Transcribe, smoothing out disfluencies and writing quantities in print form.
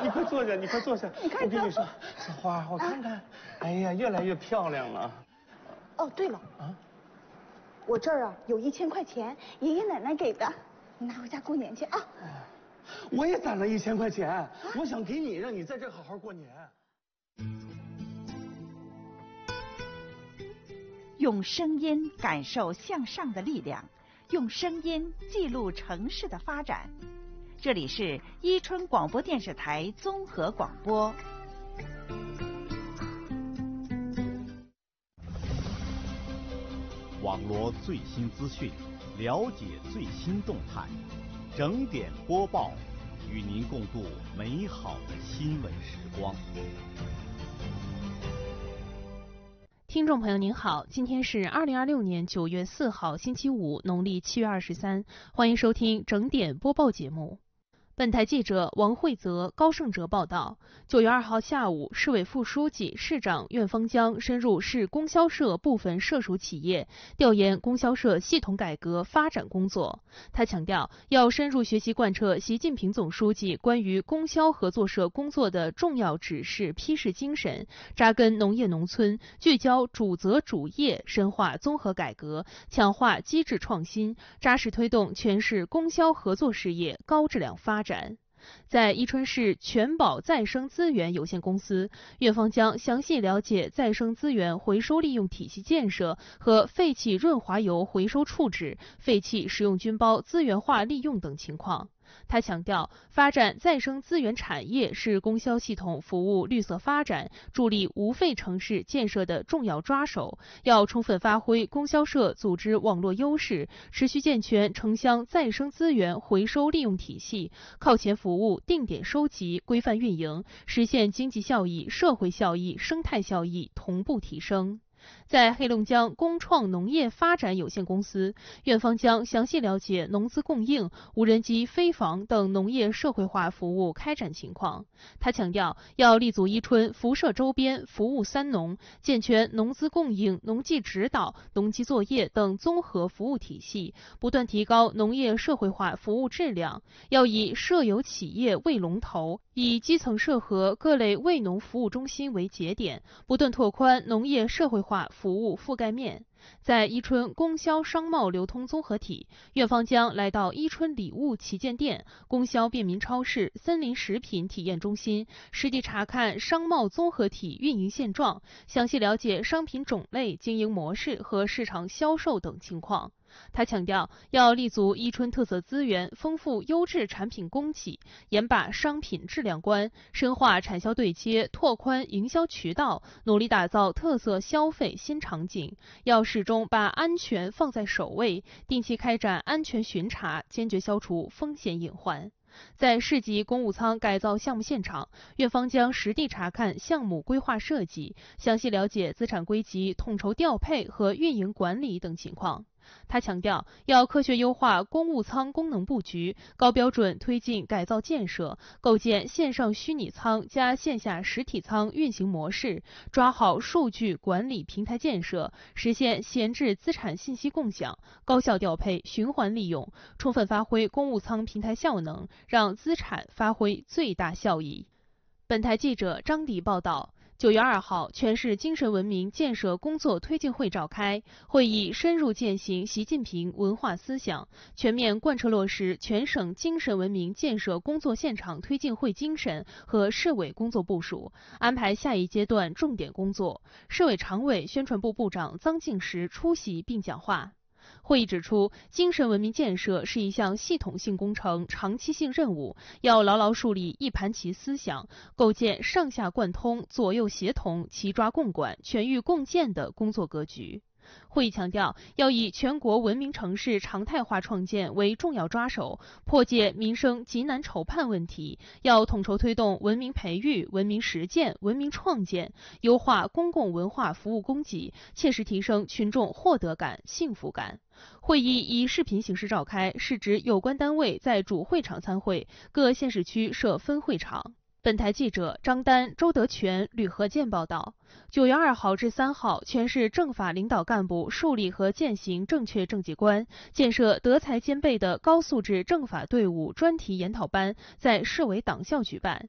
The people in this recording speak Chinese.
你快坐下，你快坐下。 你看， 我跟你说，小花，我看看，哎呀，越来越漂亮了。 哦，对了，我这儿啊有1000块钱，爷爷奶奶给的，你拿回家过年去啊。 我也攒了1000块钱，我想给你，让你在这好好过年。 用声音感受向上的力量，用声音记录城市的发展。这里是伊春广播电视台综合广播。 网罗最新资讯，了解最新动态，整点播报，与您共度美好的新闻时光。 听众朋友您好，今天是2026年9月4号星期五，农历7月23，欢迎收听整点播报节目。本台记者王慧泽、高胜哲报道，9月2号下午，市委副书记、市长苑方江深入市供销社部分涉属企业，调研供销社系统改革发展工作。他强调，要深入学习贯彻习近平总书记关于供销合作社工作的重要指示批示精神，扎根农业农村，聚焦主责主业，深化综合改革，强化机制创新，扎实推动全市供销合作事业高质量发展。在伊春市全保再生资源有限公司，苑方江详细了解再生资源回收利用体系建设和废气润滑油回收处置、废气使用均包资源化利用等情况。他强调，发展再生资源产业是供销系统服务绿色发展、助力无废城市建设的重要抓手，要充分发挥供销社组织网络优势，持续健全城乡再生资源回收利用体系，靠前服务、定点收集、规范运营，实现经济效益、社会效益、生态效益同步提升。在黑龙江工创农业发展有限公司，苑方江详细了解农资供应、无人机飞防等农业社会化服务开展情况。他强调，要立足伊春辐射周边服务3农，健全农资供应、农技指导、农机作业等综合服务体系，不断提高农业社会化服务质量。要以社有企业为龙头，以基层社和各类为农服务中心为节点，不断拓宽农业社会化服务覆盖面。在伊春供销商贸流通综合体，苑方江来到伊春礼物旗舰店、供销便民超市、森林食品体验中心，实地查看商贸综合体运营现状，详细了解商品种类、经营模式和市场销售等情况。他强调，要立足伊春特色资源，丰富优质产品供给，严把商品质量关，深化产销对接，拓宽营销渠道，努力打造特色消费新场景。要始终把安全放在首位，定期开展安全巡查，坚决消除风险隐患。在市级公务舱改造项目现场，苑方江实地查看项目规划设计，详细了解资产归集、统筹调配和运营管理等情况。他强调，要科学优化公务舱功能布局，高标准推进改造建设，构建线上虚拟舱加线下实体舱运行模式，抓好数据管理平台建设，实现闲置资产信息共享，高效调配循环利用，充分发挥公务舱平台效能，让资产发挥最大效益。本台记者张迪报道。9月2号，全市精神文明建设工作推进会召开，会议深入践行习近平文化思想，全面贯彻落实全省精神文明建设工作现场推进会精神和市委工作部署，安排下一阶段重点工作。市委常委、宣传部部长臧敬时出席并讲话。会议指出，精神文明建设是一项系统性工程、长期性任务，要牢牢树立一盘棋思想，构建上下贯通、左右协同、齐抓共管、全域共建的工作格局。会议强调，要以全国文明城市常态化创建为重要抓手，破解民生急难愁盼问题，要统筹推动文明培育、文明实践、文明创建，优化公共文化服务供给，切实提升群众获得感、幸福感。会议以视频形式召开，是指有关单位在主会场参会，各县市区设分会场。本台记者张丹、周德全、吕和建报道。9月2号至3号，全市政法领导干部树立和践行正确政绩观，建设德才兼备的高素质政法队伍专题研讨班在市委党校举办。